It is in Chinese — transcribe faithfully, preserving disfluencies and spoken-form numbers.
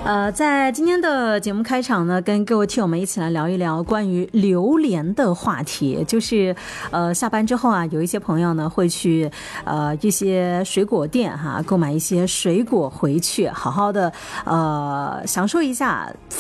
呃，在今天的节目开场呢，跟各位听友们一起来聊一聊关于榴莲的话题。就是呃，下班之后啊，有一些朋友呢会去呃一些水果店哈，购买一些水果回去，好好的呃享受一下